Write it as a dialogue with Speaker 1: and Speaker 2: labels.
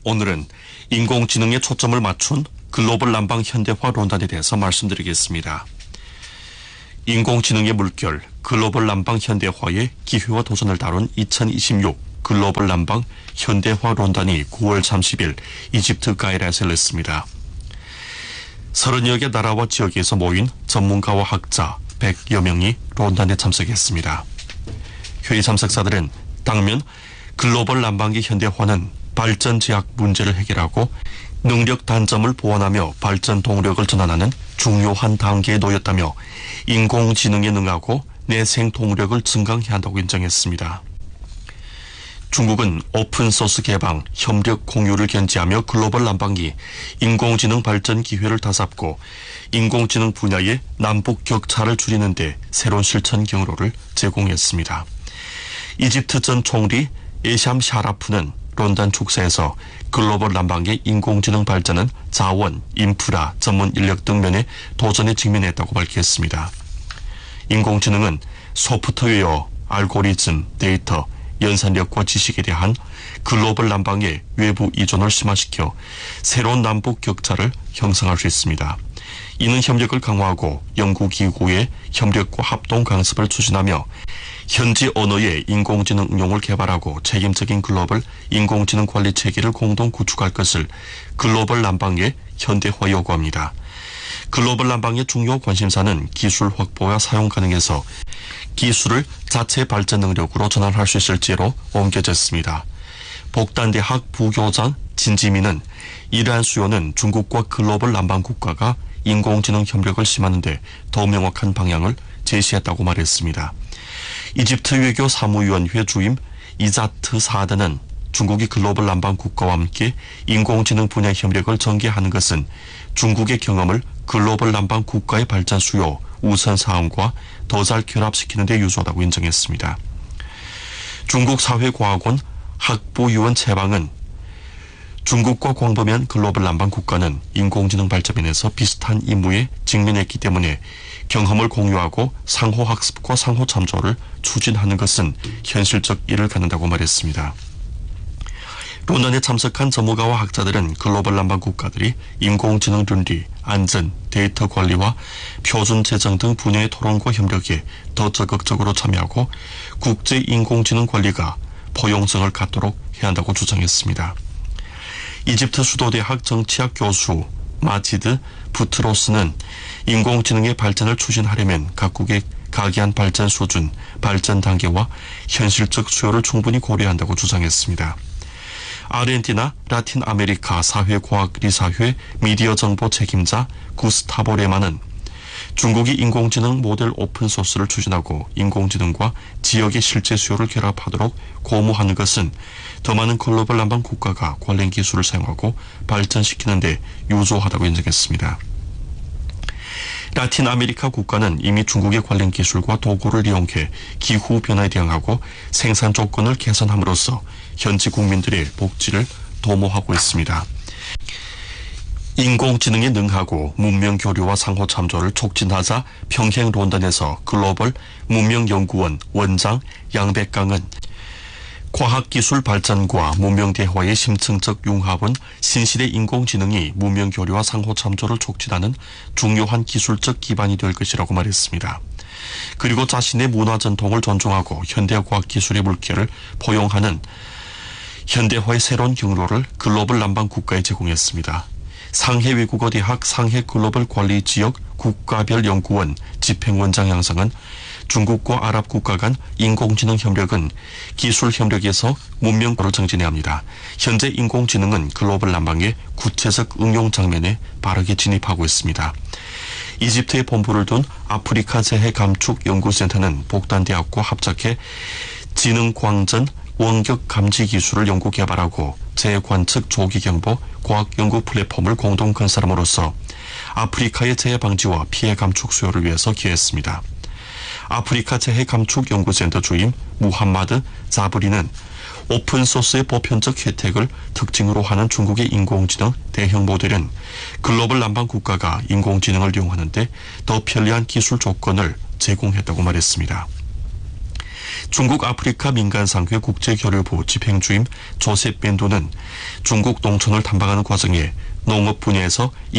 Speaker 1: 오늘은 인공지능에 초점을 맞춘 글로벌 난방 현대화 논단에 대해서 말씀드리겠습니다. 인공지능의 물결, 글로벌 난방 현대화의 기회와 도전을 다룬 2026 글로벌 난방 현대화 논단이 9월 30일 이집트 카이로에서 열렸습니다. 30여 개 나라와 지역에서 모인 전문가와 학자 100여 명이 논단에 참석했습니다. 회의 참석자들은 당면 글로벌 난방기 현대화는 발전 제약 문제를 해결하고 능력 단점을 보완하며 발전 동력을 전환하는 중요한 단계에 놓였다며 인공지능에 능하고 내생 동력을 증강해야 한다고 인정했습니다. 중국은 오픈소스 개방, 협력 공유를 견지하며 글로벌 난방기, 인공지능 발전 기회를 다잡고 인공지능 분야의 남북 격차를 줄이는 데 새로운 실천 경로를 제공했습니다. 이집트 전 총리 에샴 샤라프는 논단 축사에서 글로벌 난방의 인공지능 발전은 자원, 인프라, 전문 인력 등 면에 도전에 직면했다고 밝혔습니다. 인공지능은 소프트웨어, 알고리즘, 데이터, 연산력과 지식에 대한 글로벌 난방의 외부 이존을 심화시켜 새로운 남북 격차를 형성할 수 있습니다. 이는 협력을 강화하고 연구기구의 협력과 합동 강습을 추진하며 현지 언어의 인공지능 응용을 개발하고 책임적인 글로벌 인공지능 관리 체계를 공동 구축할 것을 글로벌 난방의 현대화 요구합니다. 글로벌 난방의 중요 관심사는 기술 확보와 사용 가능해서 기술을 자체 발전 능력으로 전환할 수 있을지로 옮겨졌습니다. 복단대학 부교장 진지민은 이러한 수요는 중국과 글로벌 난방 국가가 인공지능 협력을 심하는데 더 명확한 방향을 제시했다고 말했습니다. 이집트 외교 사무위원회 주임 이자트 사드는 중국이 글로벌 난방 국가와 함께 인공지능 분야 협력을 전개하는 것은 중국의 경험을 글로벌 난방 국가의 발전 수요 우선 사항과 더 잘 결합시키는 데 유효하다고 인정했습니다. 중국 사회과학원 학부위원 채방은 중국과 광범위한 글로벌 난방 국가는 인공지능 발전면에서 비슷한 임무에 직면했기 때문에 경험을 공유하고 상호 학습과 상호 참조를 추진하는 것은 현실적 일을 갖는다고 말했습니다. 논란에 참석한 전문가와 학자들은 글로벌 난방 국가들이 인공지능倫理, 안전, 데이터 관리와 표준 제정 등 분야의 토론과 협력에 더 적극적으로 참여하고 국제 인공지능 관리가 포용성을 갖도록 해야 한다고 주장했습니다. 이집트 수도대학 정치학 교수 마지드 부트로스는 인공지능의 발전을 추진하려면 각국의 각이한 발전 수준, 발전 단계와 현실적 수요를 충분히 고려한다고 주장했습니다. 아르헨티나 라틴 아메리카 사회과학리사회 미디어 정보 책임자 구스타보 레마는 중국이 인공지능 모델 오픈소스를 추진하고 인공지능과 지역의 실제 수요를 결합하도록 고무하는 것은 더 많은 글로벌 난방 국가가 관련 기술을 사용하고 발전시키는 데 유효하다고 인정했습니다. 라틴 아메리카 국가는 이미 중국의 관련 기술과 도구를 이용해 기후변화에 대응하고 생산 조건을 개선함으로써 현지 국민들의 복지를 도모하고 있습니다. 인공지능에 능하고 문명 교류와 상호 참조를 촉진하자 평행 논단에서 글로벌 문명연구원 원장 양백강은 과학기술 발전과 문명 대화의 심층적 융합은 신시대 인공지능이 문명 교류와 상호 참조를 촉진하는 중요한 기술적 기반이 될 것이라고 말했습니다. 그리고 자신의 문화 전통을 존중하고 현대과학 기술의 물결을 포용하는 현대화의 새로운 경로를 글로벌 난방 국가에 제공했습니다. 상해 외국어대학 상해 글로벌 관리 지역 국가별 연구원 집행원장 양성은 중국과 아랍 국가 간 인공지능 협력은 기술 협력에서 문명도를 정진해야 합니다. 현재 인공지능은 글로벌 난방의 구체적 응용 장면에 빠르게 진입하고 있습니다. 이집트에 본부를 둔 아프리카 재해 감축 연구센터는 복단대학과 합작해 지능광전 원격 감지 기술을 연구 개발하고 재해 관측 조기 경보 과학 연구 플랫폼을 공동 건설함으로써 아프리카의 재해 방지와 피해 감축 수요를 위해서 기여했습니다. 아프리카 재해 감축 연구센터 주임 무함마드 자브리는 오픈소스의 보편적 혜택을 특징으로 하는 중국의 인공지능 대형 모델은 글로벌 난방 국가가 인공지능을 이용하는데 더 편리한 기술 조건을 제공했다고 말했습니다. 중국 아프리카 민간상회 국제교류부 집행주임 조셉 벤도는 중국 농촌을 탐방하는 과정에 농업 분야에서